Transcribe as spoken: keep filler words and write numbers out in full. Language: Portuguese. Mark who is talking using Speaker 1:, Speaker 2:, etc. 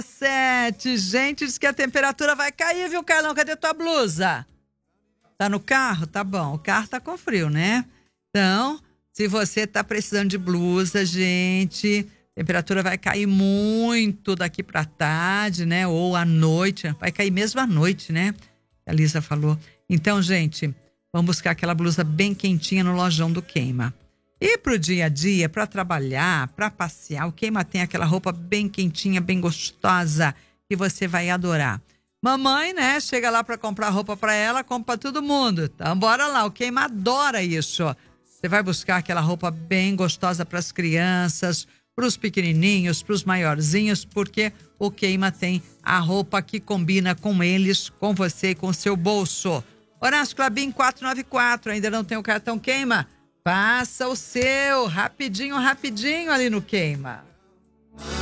Speaker 1: Sete, gente, diz que a temperatura vai cair, viu, Carlão? Cadê tua blusa? Tá no carro? Tá bom. O carro tá com frio, né? Então, se você tá precisando de blusa, gente, a temperatura vai cair muito daqui pra tarde, né? Ou à noite. Vai cair mesmo à noite, né? A Lisa falou. Então, gente, vamos buscar aquela blusa bem quentinha no lojão do Queima. E pro dia a dia, para trabalhar, para passear, o Queima tem aquela roupa bem quentinha, bem gostosa, que você vai adorar. Mamãe, né, chega lá para comprar roupa para ela, compra pra todo mundo. Então bora lá, o Queima adora isso. Você vai buscar aquela roupa bem gostosa para as crianças, para os pequenininhos, para os maiorzinhos, porque o Queima tem a roupa que combina com eles, com você e com o seu bolso. Horácio Clabin quatrocentos e noventa e quatro, ainda não tem o cartão Queima? Faça o seu, rapidinho, rapidinho ali no Queima.